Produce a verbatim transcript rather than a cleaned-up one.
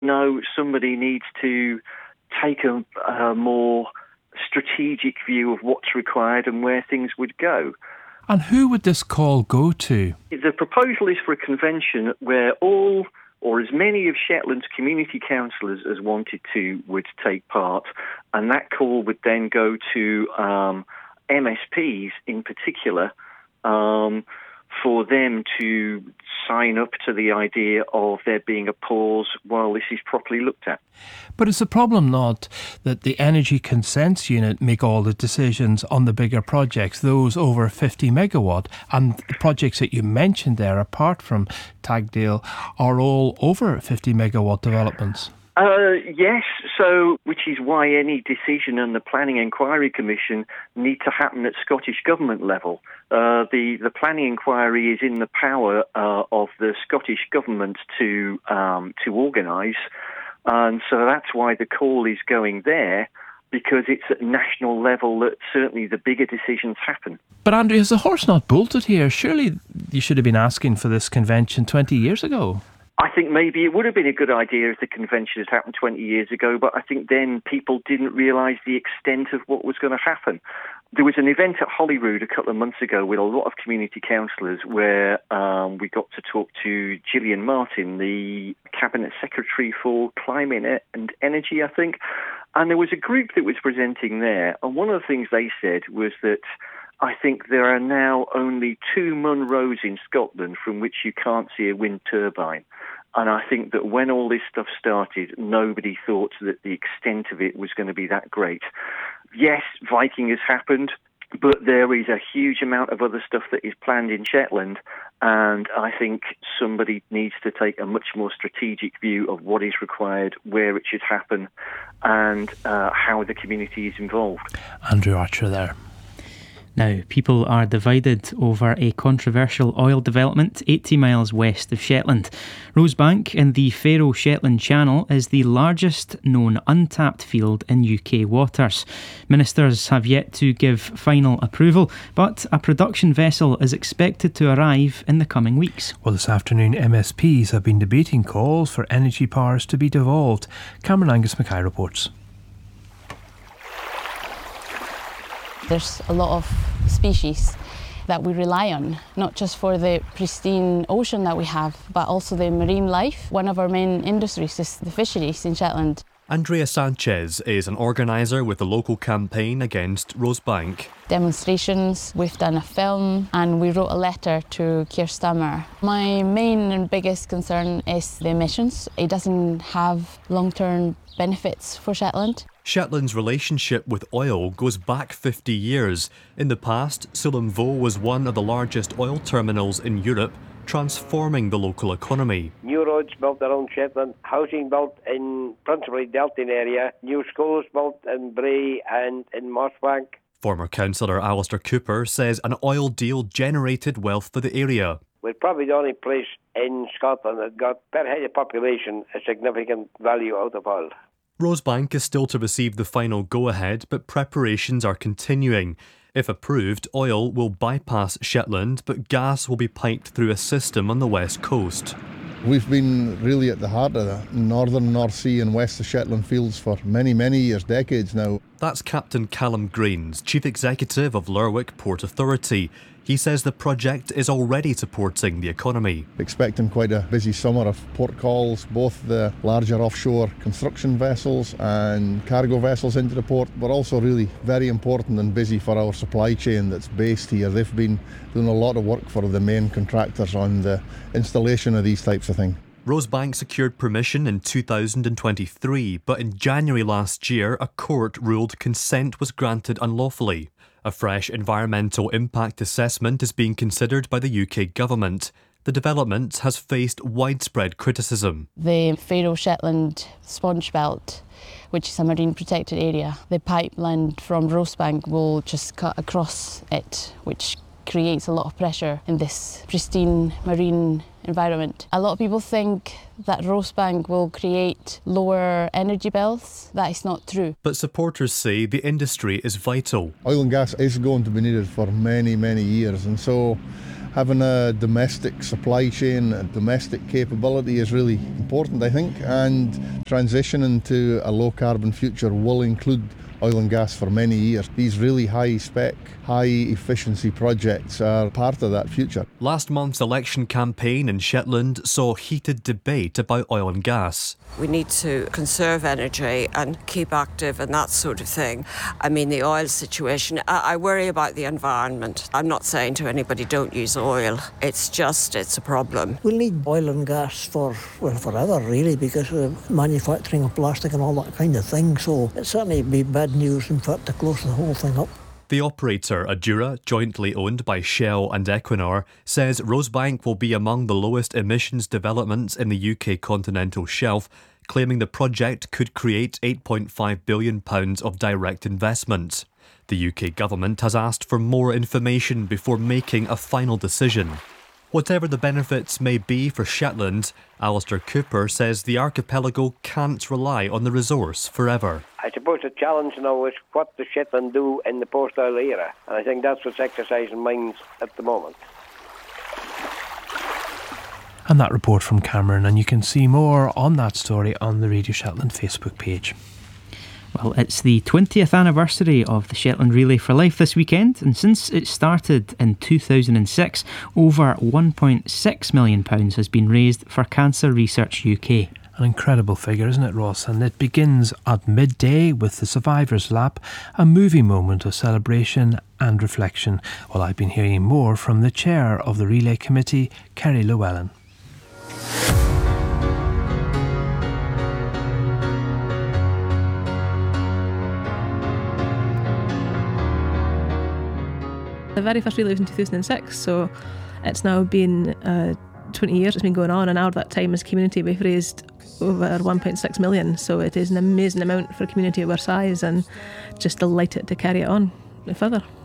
No, somebody needs to take a, a more strategic view of what's required and where things would go. And who would this call go to? The proposal is for a convention where all or as many of Shetland's community councillors as wanted to would take part, and that call would then go to um, M S Ps in particular um, for them to sign up to the idea of there being a pause while this is properly looked at. But is the problem not that the Energy Consents Unit make all the decisions on the bigger projects, those over fifty megawatt, and the projects that you mentioned there, apart from Tagdale, are all over fifty megawatt developments? Uh, yes, so which is why any decision on the Planning Inquiry Commission need to happen at Scottish Government level. Uh, the, the Planning Inquiry is in the power uh, of the Scottish Government to um, to organise, and so that's why the call is going there, because it's at national level that certainly the bigger decisions happen. But Andrew, is the horse not bolted here? Surely you should have been asking for this convention twenty years ago. I think maybe it would have been a good idea if the convention had happened twenty years ago, but I think then people didn't realise the extent of what was going to happen. There was an event at Holyrood a couple of months ago with a lot of community councillors where um, we got to talk to Gillian Martin, the Cabinet Secretary for Climate and Energy, I think, and there was a group that was presenting there, and one of the things they said was that I think there are now only two Munros in Scotland from which you can't see a wind turbine. And I think that when all this stuff started, nobody thought that the extent of it was going to be that great. Yes, Viking has happened, but there is a huge amount of other stuff that is planned in Shetland, and I think somebody needs to take a much more strategic view of what is required, where it should happen, and uh, how the community is involved. Andrew Archer there. Now, people are divided over a controversial oil development eighty miles west of Shetland. Rosebank in the Faroe Shetland Channel is the largest known untapped field in U K waters. Ministers have yet to give final approval, but a production vessel is expected to arrive in the coming weeks. Well, this afternoon, M S Ps have been debating calls for energy powers to be devolved. Cameron Angus Mackay reports. There's a lot of species that we rely on, not just for the pristine ocean that we have, but also the marine life. One of our main industries is the fisheries in Shetland. Andrea Sanchez is an organiser with the local campaign against Rosebank. Demonstrations, we've done a film, and we wrote a letter to Keir Starmer. My main and biggest concern is the emissions. It doesn't have long-term benefits for Shetland. Shetland's relationship with oil goes back fifty years. In the past, Sullom Voe was one of the largest oil terminals in Europe, transforming the local economy. New roads built around Shetland, housing built in principally Delton area, new schools built in Bray and in Mossbank. Former councillor Alistair Cooper says an oil deal generated wealth for the area. We're probably the only place in Scotland that got, per head of population, a significant value out of oil. Rosebank is still to receive the final go-ahead, but preparations are continuing. If approved, oil will bypass Shetland, but gas will be piped through a system on the west coast. We've been really at the heart of the northern North Sea and west of Shetland fields for many, many years, decades now. That's Captain Callum Grains, Chief Executive of Lerwick Port Authority. He says the project is already supporting the economy. Expecting quite a busy summer of port calls, both the larger offshore construction vessels and cargo vessels into the port, but also really very important and busy for our supply chain that's based here. They've been doing a lot of work for the main contractors on the installation of these types of things. Rosebank secured permission in two thousand twenty-three, but in January last year, a court ruled consent was granted unlawfully. A fresh environmental impact assessment is being considered by the U K government. The development has faced widespread criticism. The Faroe Shetland Sponge Belt, which is a marine protected area, the pipeline from Rosebank will just cut across it, which creates a lot of pressure in this pristine marine environment. A lot of people think that Rosebank will create lower energy bills. That is not true. But supporters say the industry is vital. Oil and gas is going to be needed for many, many years, and so having a domestic supply chain, a domestic capability is really important, I think, and transitioning to a low carbon future will include oil and gas for many years. These really high spec, high efficiency projects are part of that future. Last month's election campaign in Shetland saw heated debate about oil and gas. We need to conserve energy and keep active and that sort of thing. I mean, the oil situation, I, I worry about the environment. I'm not saying to anybody don't use oil. It's just, it's a problem. We'll need oil and gas for, well, forever, really, because of manufacturing of plastic and all that kind of thing. So it certainly be bad news, in fact, to close the whole thing up. The operator, Adura, jointly owned by Shell and Equinor, says Rosebank will be among the lowest emissions developments in the U K continental shelf, claiming the project could create eight point five billion pounds of direct investment. The U K government has asked for more information before making a final decision. Whatever the benefits may be for Shetland, Alistair Cooper says the archipelago can't rely on the resource forever. I suppose the challenge now is what does Shetland do in the post-oil era? And I think that's what's exercising minds at the moment. And that report from Cameron, and you can see more on that story on the Radio Shetland Facebook page. Well, it's the twentieth anniversary of the Shetland Relay for Life this weekend, and since it started in two thousand six, over one point six million pounds has been raised for Cancer Research U K. An incredible figure, isn't it, Ross? And it begins at midday with the Survivors Lap, a movie moment of celebration and reflection. Well, I've been hearing more from the chair of the Relay Committee, Kerry Llewellyn. The very first relay was in two thousand six, so it's now been uh, twenty years it's been going on, and out of that time as a community we've raised over one point six million, so it is an amazing amount for a community of our size, and just delighted to carry it on further.